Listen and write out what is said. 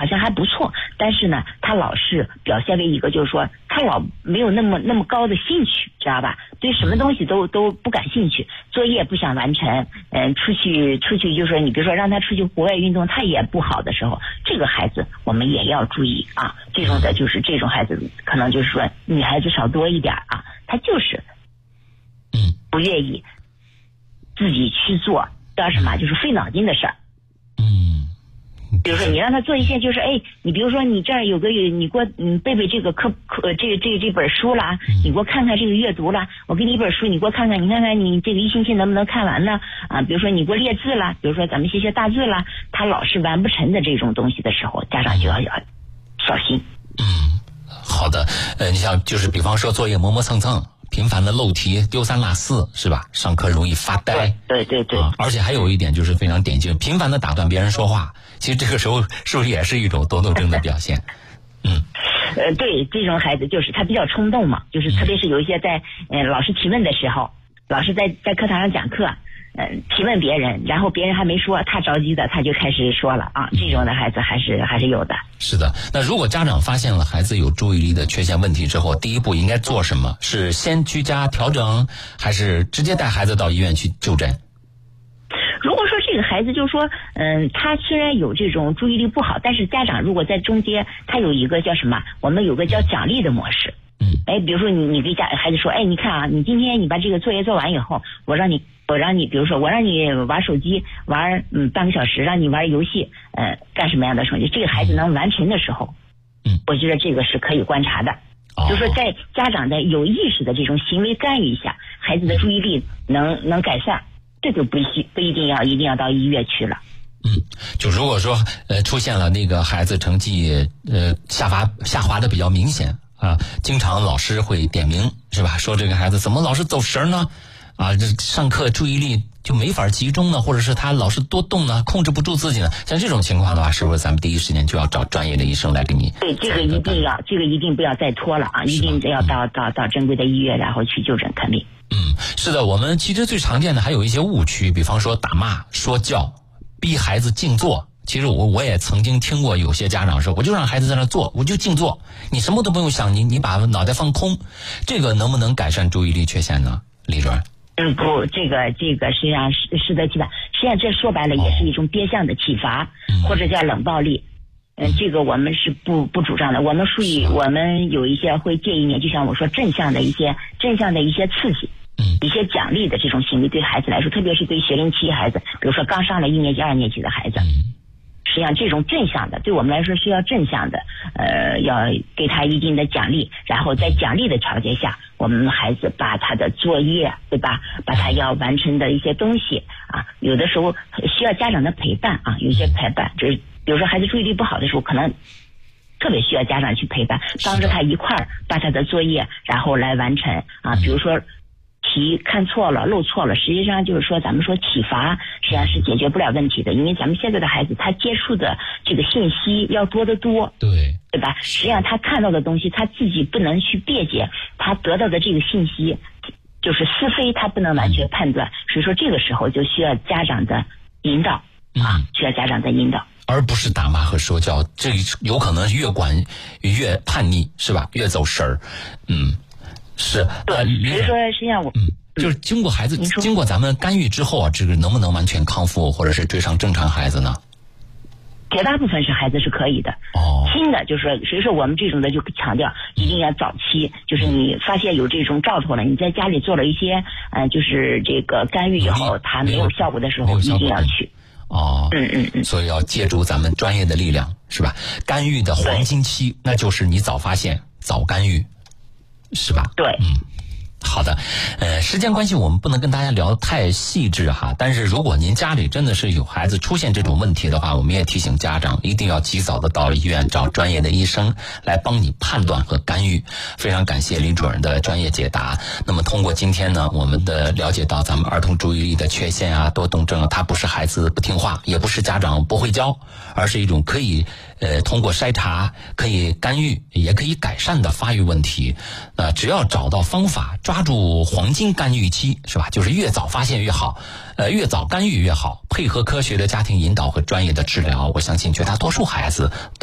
好像还不错，但是呢他老是表现为一个就是说他老没有那么高的兴趣，知道吧？对什么东西都不感兴趣，作业不想完成，出去就是说你比如说让他出去户外运动他也不好的时候，这个孩子我们也要注意啊。这种的就是这种孩子可能就是说女孩子少多一点啊，他就是不愿意自己去做叫什么就是费脑筋的事儿。比如说你让他做一些就是你比如说你这儿有个你给我背这个这本书啦，你给我看看这个阅读啦，我给你一本书你给我看看，你看看你这个一星期能不能看完呢啊？比如说你给我列字啦，比如说咱们写大字啦，他老是完不成的这种东西的时候，家长就要小心。 好的，你像就是比方说作业磨磨蹭蹭，频繁的漏题，丢三落四，是吧？上课容易发呆。 对， 而且还有一点就是非常典型，频繁的打断别人说话，其实这个时候是不是也是一种多动症的表现？ 对，这种孩子就是他比较冲动嘛，就是特别是有一些在老师提问的时候，老师在课堂上讲课，提问别人，然后别人还没说，他着急的他就开始说了啊，这种的孩子还是有的。 是的，那如果家长发现了孩子有注意力的缺陷问题之后，第一步应该做什么？是先居家调整，还是直接带孩子到医院去就诊？ 如果说这个孩子就是说他虽然有这种注意力不好，但是家长如果在中间他有一个叫什么，我们有个叫奖励的模式。比如说你给孩子说，你看啊，你今天你把这个作业做完以后，我让你比如说我让你玩手机玩半个小时，让你玩游戏干什么样的手机，这个孩子能完成的时候，我觉得这个是可以观察的。就是说在家长的有意识的这种行为干预下，孩子的注意力能改善，这就不一定要到医院去了。 就如果说出现了那个孩子成绩下滑的比较明显啊，经常老师会点名，是吧？说这个孩子怎么老是走神呢？啊，这上课注意力就没法集中呢，或者是他老是多动呢，控制不住自己呢。像这种情况的话，是不是咱们第一时间就要找专业的医生来给你？ 对，这个一定不要再拖了啊！一定要到正规的医院，然后去就诊看病。 是的，我们其实最常见的还有一些误区，比方说打骂、说教、逼孩子静坐。其实我也曾经听过有些家长说，我就让孩子在那坐，我就静坐，你什么都不用想，你把脑袋放空，这个能不能改善注意力缺陷呢？李主任？ 不，这个实际上适得其反。实际上这说白了也是一种变相的体罚，或者叫冷暴力。这个我们是不主张的。我们我们有一些会建议你，就像我说正向的一些刺激。一些奖励的这种行为对孩子来说，特别是对学龄期孩子，比如说刚上了1年级、2年级的孩子，实际上这种正向的对我们来说是要正向的，要给他一定的奖励，然后在奖励的条件下，我们孩子把他的作业，对吧，把他要完成的一些东西啊，有的时候需要家长的陪伴啊，有一些陪伴，就是比如说孩子注意力不好的时候，可能特别需要家长去陪伴，帮着他一块儿把他的作业然后来完成啊，比如说题看错了、漏错了，实际上就是说咱们说体罚实际上是解决不了问题的，因为咱们现在的孩子他接触的这个信息要多得多，对吧？实际上他看到的东西他自己不能去辩解，他得到的这个信息就是是非，他不能完全判断，所以说这个时候就需要家长的引导啊，需要家长的引导， 而不是打骂和说教，这有可能越管越叛逆，是吧？越走神儿。是， 比如说实际上就是经过孩子经过咱们干预之后啊，这个能不能完全康复，或者是追上正常孩子呢？ 绝大部分是孩子是可以的。新的就是说，所以说我们这种的就强调一定要早期，就是你发现有这种兆头了，你在家里做了一些就是这个干预以后，它没有效果的时候，一定要去。所以要借助咱们专业的力量，是吧？干预的黄金期，那就是你早发现、早干预。是吧？ 对， 好的，时间关系我们不能跟大家聊太细致哈，但是如果您家里真的是有孩子出现这种问题的话，我们也提醒家长一定要及早的到医院找专业的医生来帮你判断和干预。非常感谢李主任的专业解答。那么通过今天呢，我们的了解到咱们儿童注意力的缺陷啊、多动症啊，它不是孩子不听话，也不是家长不会教，而是一种可以通过筛查可以干预也可以改善的发育问题。只要找到方法，抓住黄金干预期，是吧？就是越早发现越好，越早干预越好，配合科学的家庭引导和专业的治疗，我相信绝大多数孩子